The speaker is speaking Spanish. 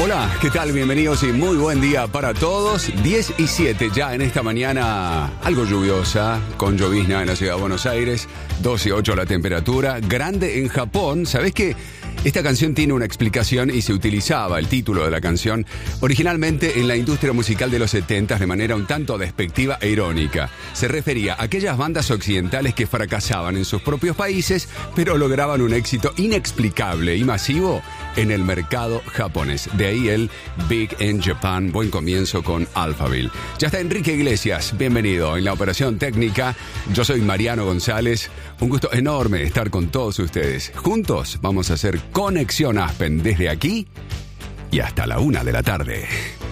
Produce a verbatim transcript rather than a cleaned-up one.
Hola, ¿qué tal? Bienvenidos y muy buen día para todos. diez y siete ya en esta mañana algo lluviosa, con llovizna en la ciudad de Buenos Aires, doce y ocho la temperatura, grande en Japón. ¿Sabés qué? Esta canción tiene una explicación y se utilizaba el título de la canción originalmente en la industria musical de los setenta de manera un tanto despectiva e irónica. Se refería a aquellas bandas occidentales que fracasaban en sus propios países, pero lograban un éxito inexplicable y masivo en el mercado japonés. De ahí el Big in Japan, buen comienzo con Alphaville. Ya está Enrique Iglesias, bienvenido en la operación técnica. Yo soy Mariano González, un gusto enorme estar con todos ustedes. Juntos vamos a hacer Conexión Aspen desde aquí y hasta la una de la tarde.